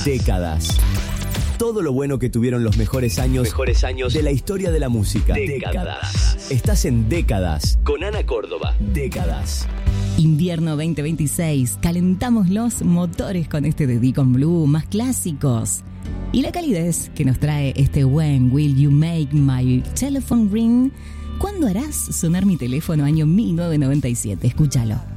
Décadas. Todo lo bueno que tuvieron los mejores años de la historia de la música. Décadas. Estás en Décadas con Ana Córdoba. Décadas. Invierno 2026. Calentamos los motores con este de Deacon Blue más clásicos. Y la calidez que nos trae este When Will You Make My Telephone Ring? ¿Cuándo harás sonar mi teléfono? Año 1997. Escúchalo.